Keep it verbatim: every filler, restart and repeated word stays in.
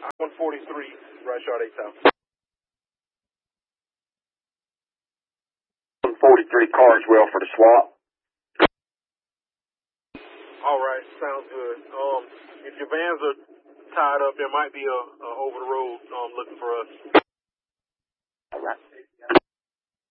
one forty-three, Rashard eight thousand. one forty-three Carswell for the swap. All right, sounds good. Um, if your vans are tied up, there might be a, a over the road um looking for us.